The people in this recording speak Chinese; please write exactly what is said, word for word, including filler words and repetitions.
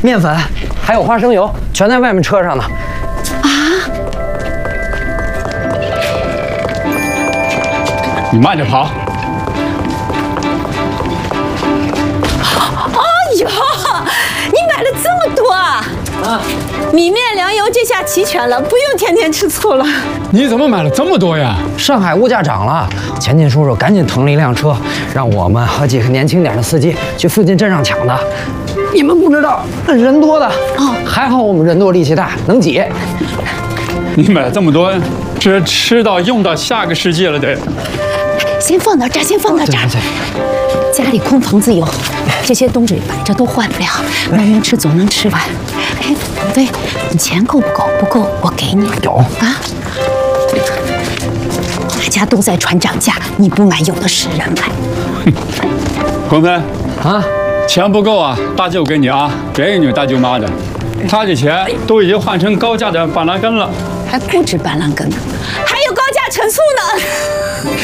面粉，还有花生油，全在外面车上呢。 啊！ 你慢点跑。 哎呦，你买了这么多啊！啊，米面粮油这下齐全了，不用天天吃醋了。 你怎么买了这么多呀？ 上海物价涨了，钱进叔叔赶紧腾了一辆车，让我们和几个年轻点的司机去附近镇上抢的。你们不知道，人多的哦，还好我们人多力气大，能挤。 你买了这么多，这吃到用到下个世纪了得。 先放到这儿，先放到这儿。家里空房子有，这些东西摆着都坏不了，外面吃总能吃完。哎，王飞，你钱够不够？不够，我给你。 有啊。大家都在传涨价，你不买，有的是人买。 鹏飞啊， 钱不够啊，大舅给你啊，别给你大舅妈的，他这钱都已经换成高价的板蓝根了， 还不止板蓝根呢，还有高价陈醋呢。